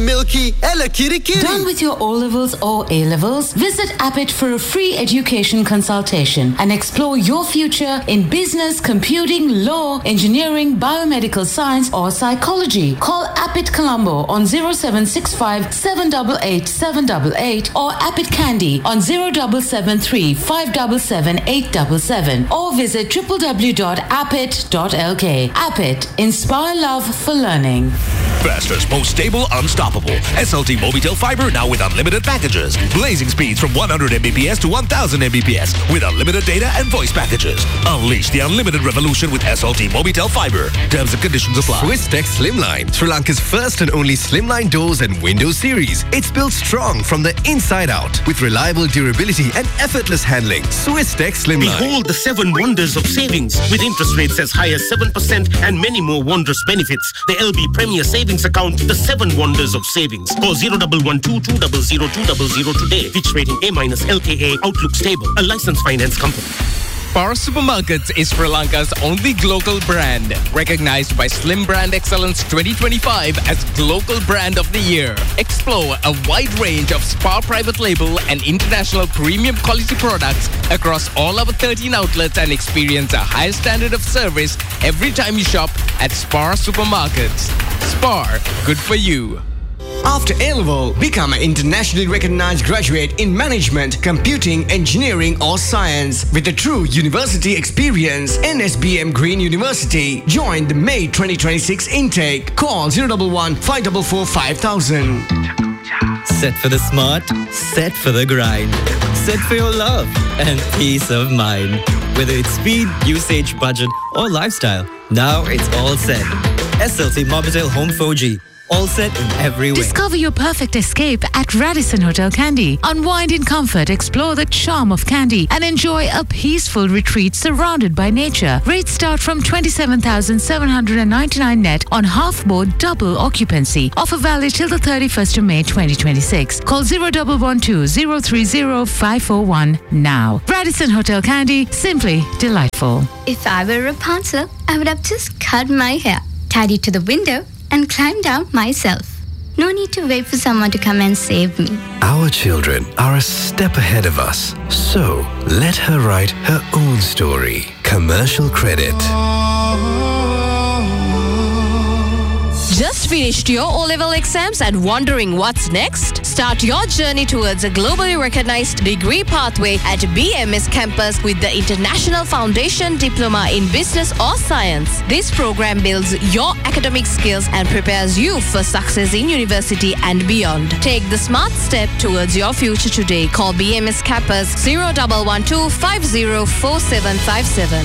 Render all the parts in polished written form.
milky, ella kiri kiri. Done with your O-levels or A-levels? Visit Appit for a free education consultation and explore your future in business, computing, law, engineering, biomedical science or psychology. Call Appit Colombo on 0765 788 788 or Appit Candy on 0773 577 877 or visit www.appit.lk. Appit, inspire love for learning. Fastest, most stable, unstoppable. SLT Mobitel Fiber now with unlimited packages. Blazing speeds from 100 Mbps to 1000 Mbps with unlimited data and voice packages. Unleash the unlimited revolution with SLT Mobitel Fiber. Terms and conditions apply. Swisstech Slimline, Sri Lanka's first and only slimline doors and windows series. It's built strong from the inside out with reliable durability and effortless handling. Swisstech Slimline. Behold the 7 wonders of savings with interest rates as high as 7% and many more wondrous benefits. The LB Premier Savings Account, the 7 wonders of savings. Call 0112 200 200 today. Fitch rating A-LKA. Outlook stable. A licensed finance company. Spar Supermarkets is Sri Lanka's only global brand, recognized by Slim Brand Excellence 2025 as Global Brand of the Year. Explore a wide range of Spar private label and international premium quality products across all our 13 outlets and experience a higher standard of service every time you shop at Spar Supermarkets. Spar, good for you. After A-Level, become an internationally recognized graduate in management, computing, engineering or science with a true university experience. NSBM Green University. Join the May 2026 intake. Call 011 544 5000. Set for the smart, set for the grind. Set for your love and peace of mind. Whether it's speed, usage, budget or lifestyle, now it's all set. SLT Mobitel Home 4G. All set in every way. Discover your perfect escape at Radisson Hotel Kandy. Unwind in comfort, explore the charm of Kandy and enjoy a peaceful retreat surrounded by nature. Rates start from 27,799 net on half-board double occupancy. Offer valid till the 31st of May 2026. Call 0112 030 541 now. Radisson Hotel Kandy, simply delightful. If I were Rapunzel, I would have just cut my hair, tied it to the window and climb down myself. No need to wait for someone to come and save me. Our children are a step ahead of us. So, let her write her own story. Commercial credit. Just finished your O-level exams and wondering what's next? Start your journey towards a globally recognized degree pathway at BMS campus with the International Foundation Diploma in Business or Science. This program builds your academic skills and prepares you for success in university and beyond. Take the smart step towards your future today. Call BMS campus 0112 504757.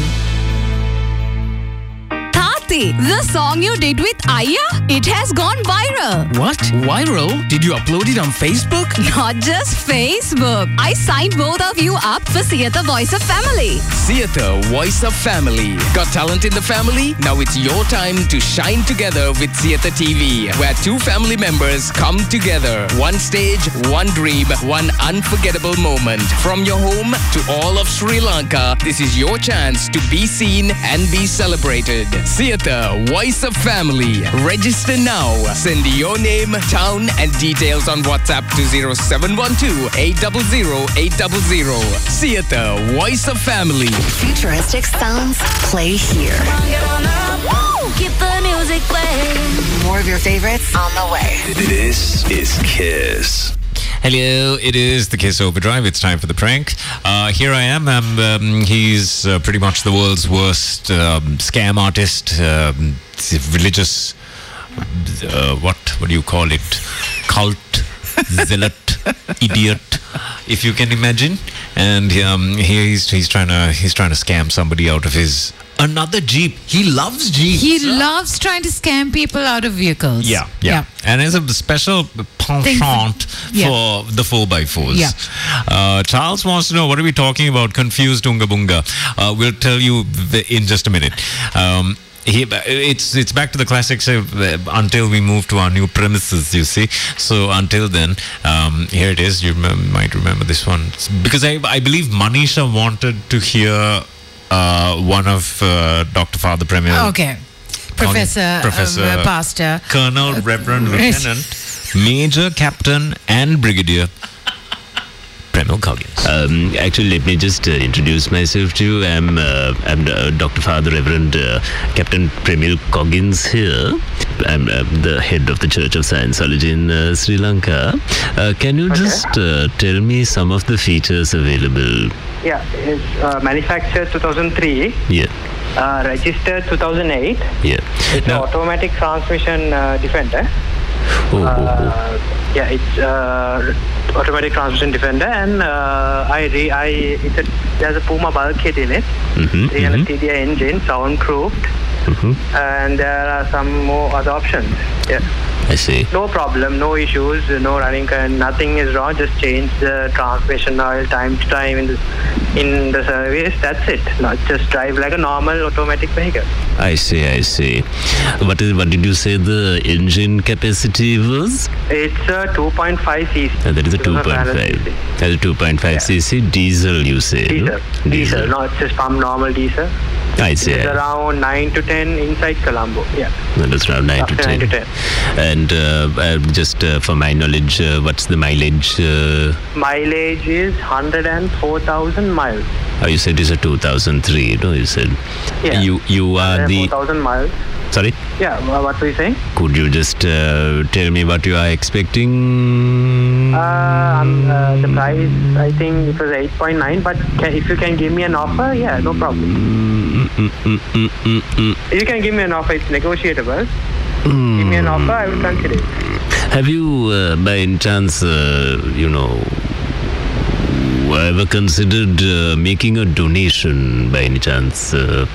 The song you did with Aya, it has gone viral. What? Viral? Did you upload it on Facebook? Not just Facebook. I signed both of you up for Theatre Voice of Family. Theatre Voice of Family. Got talent in the family? Now it's your time to shine together with Theatre TV, where 2 family members come together. One stage, one dream, one unforgettable moment. From your home to all of Sri Lanka, this is your chance to be seen and be celebrated. Theatre Voice of Family. Register now. Send your name, town and details on WhatsApp to 0712 800 800. Theatre Voice of Family. Futuristic sounds play here. Woo! Keep the music playing. More of your favorites on the way. This is Kiss. Hello, it is the Kiss Overdrive. It's time for the prank. Here I am. He's pretty much the world's worst scam artist, religious, what do you call it? Cult, zealot, idiot, if you can imagine. And he's trying to scam somebody out of his another Jeep. He loves Jeeps. He loves trying to scam people out of vehicles. Yeah. And there's a special penchant for the 4x4s. Yeah. Charles wants to know, what are we talking about? Confused Unga Bunga. We'll tell you in just a minute. It's back to the classics until we move to our new premises, you see. So until then, here it is. You might remember this one. Because I believe Manisha wanted to hear one of Dr. Father Premier. Okay. Professor, Pastor. Colonel, Reverend, Lieutenant Major, Captain and Brigadier Premil Coggins. Actually, let me just introduce myself to you. I'm Dr. Father Reverend Captain Premil Coggins here. I'm the head of the Church of Scientology in Sri Lanka. Can you just tell me some of the features available? Yeah, it's manufactured 2003. Yeah. Registered 2008. Yeah. It's an automatic transmission Defender. Yeah, it's automatic transmission Defender, and there's a Puma bulkhead in it. 300 TDI engine, soundproofed, and there are some more other options. Yeah. I see. No problem, no issues, no running current, nothing is wrong. Just change the transmission oil time to time in the service. That's it. Not just drive like a normal automatic vehicle. I see. What did you say the engine capacity was? It's a 2.5 cc. That is a 2.5. That's a 2.5 cc diesel, you say? Diesel. No, it's just pump normal diesel. I see. It's around 9 to 10 inside Colombo. Yeah. That's around 9 to 10. 9 to 10. And just for my knowledge, what's the mileage? Mileage is 104,000 miles. Oh, you said it's a 2003, no? You said. Yeah. You are the 4,000 miles. Sorry? Yeah, what were you saying? Could you just tell me what you are expecting? The price, I think it was 8.9, but if you can give me an offer, yeah, no problem. You can give me an offer, it's negotiable. Give me an offer, I will consider it. Have you, by any chance, ever considered making a donation, by any chance? To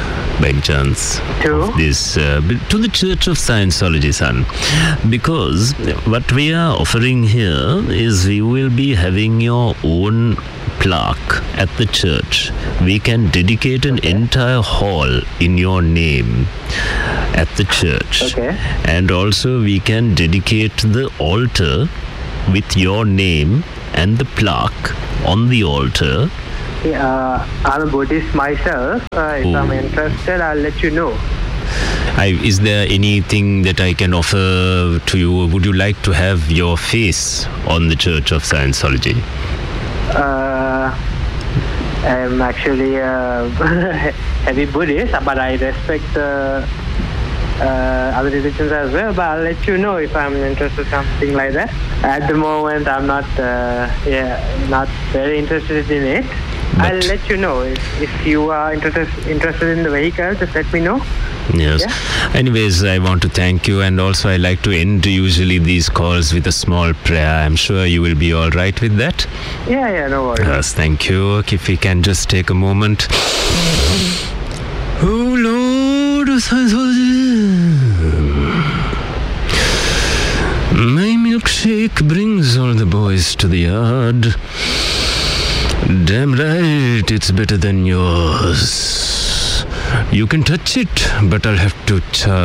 this to the Church of Scientology, son, because what we are offering here is we will be having your own plaque at the church. We can dedicate an entire hall in your name at the church, and also we can dedicate the altar with your name and the plaque on the altar. Yeah, I'm a Buddhist myself. If I'm interested, I'll let you know. Is there anything that I can offer to you? Would you like to have your face on the Church of Scientology? I'm actually a heavy Buddhist, but I respect other religions as well. But I'll let you know if I'm interested in something like that. At the moment, I'm not very interested in it. I'll let you know if you are interested in the vehicle. Just let me know. Yes. Yeah? Anyways, I want to thank you, and also I like to end usually these calls with a small prayer. I'm sure you will be all right with that. Yeah, no worries. Yes, thank you. If we can just take a moment. Oh Lord, my milkshake brings all the boys to the yard. Damn right, it's better than yours. You can touch it, but I'll have to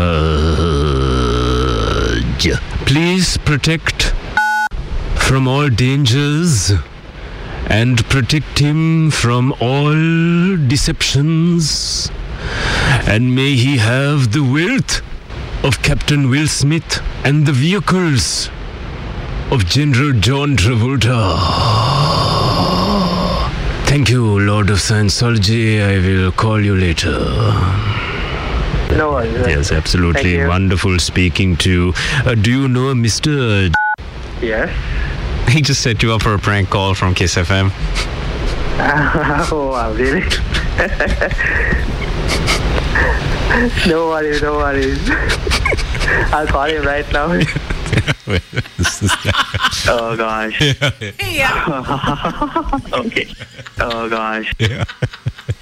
charge. Please protect from all dangers and protect him from all deceptions. And may he have the wealth of Captain Will Smith and the vehicles of General John Travolta. Thank you, Lord of Scientology. I will call you later. No worries. Yes, absolutely wonderful speaking to you. Do you know Mr. Yes. He just set you up for a prank call from Kiss FM. Oh, wow, really? No worries. I'll call him right now. Oh gosh. Yeah. Okay. Oh gosh. Yeah.